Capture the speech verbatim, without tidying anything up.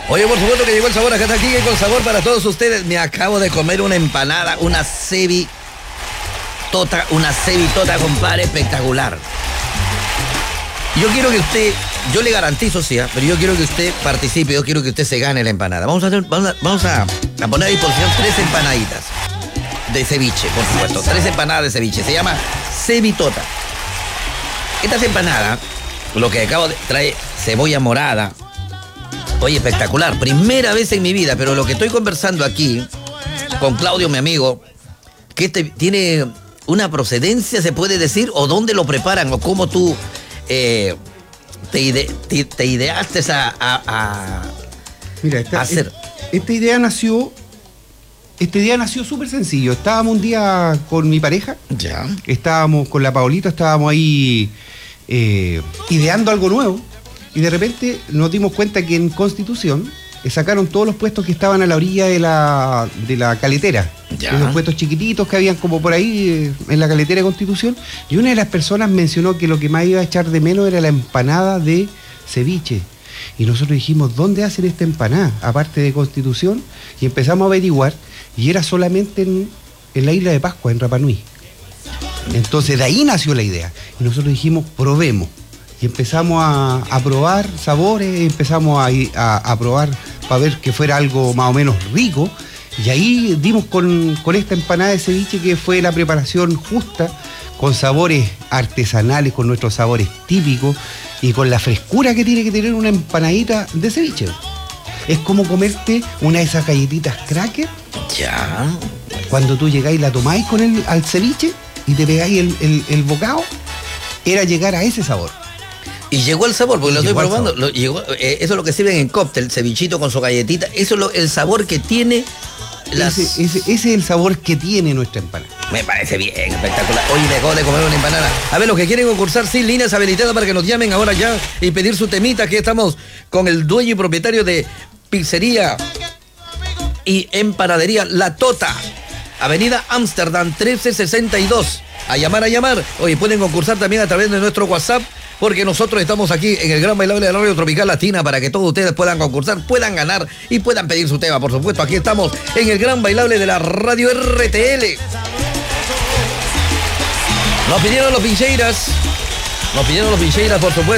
Oye, por supuesto que llegó el sabor acá está aquí con sabor para todos ustedes. Me acabo de comer una empanada, una cebitota, una cebitota, compadre, espectacular. Yo quiero que usted, yo le garantizo, sí, ¿eh? Pero yo quiero que usted participe, yo quiero que usted se gane la empanada. Vamos a hacer, vamos a, vamos a, a poner a disposición tres empanaditas de ceviche, por supuesto. Tres empanadas de ceviche. Se llama cebitota. Estas empanadas, lo que acabo de traer, cebolla morada. Oye, espectacular. Primera vez en mi vida, pero lo que estoy conversando aquí con Claudio, mi amigo, que este tiene una procedencia, se puede decir, o dónde lo preparan, o cómo tú eh, te, ide, te, te ideaste a, a, a Mira, esta, hacer. Esta idea nació, esta idea nació súper sencillo. Estábamos un día con mi pareja, Ya. estábamos con la Paolita, estábamos ahí eh, ideando algo nuevo. Y de repente nos dimos cuenta que en Constitución eh, sacaron todos los puestos que estaban a la orilla de la, de la caletera. Ya. Esos puestos chiquititos que habían como por ahí eh, en la caletera de Constitución. Y una de las personas mencionó que lo que más iba a echar de menos era la empanada de ceviche. Y nosotros dijimos, ¿dónde hacen esta empanada? Aparte de Constitución. Y empezamos a averiguar. Y era solamente en, en la isla de Pascua, en Rapa Nui. Entonces de ahí nació la idea. Y nosotros dijimos, probemos. Y empezamos a, a probar sabores, empezamos a, a, a probar para ver que fuera algo más o menos rico. Y ahí dimos con, con esta empanada de ceviche, que fue la preparación justa, con sabores artesanales, con nuestros sabores típicos y con la frescura que tiene que tener una empanadita de ceviche. Es como comerte una de esas galletitas cracker. Ya. Cuando tú llegáis y la tomáis con el al ceviche y te pegáis el, el, el bocado, era llegar a ese sabor. Y llegó el sabor, porque lo estoy Llegó el probando. sabor. Lo, llegó, eh, eso es lo que sirven en cóctel, cevichito con su galletita. Eso es lo, el sabor que tiene las... Ese, ese, ese es el sabor que tiene nuestra empanada. Me parece bien, espectacular. Oye, me acabo de comer una empanada. A ver, los que quieren concursar sin líneas habilitadas para que nos llamen ahora ya y pedir su temita. Aquí estamos con el dueño y propietario de Pizzería y Empanadería La Tota, Avenida Ámsterdam trece sesenta y dos. A llamar, a llamar. Oye, pueden concursar también a través de nuestro WhatsApp, porque nosotros estamos aquí en el Gran Bailable de la Radio Tropical Latina para que todos ustedes puedan concursar, puedan ganar y puedan pedir su tema. Por supuesto, aquí estamos en el Gran Bailable de la Radio R T L. Nos pidieron los pincheiras. Nos pidieron los pincheiras, por supuesto.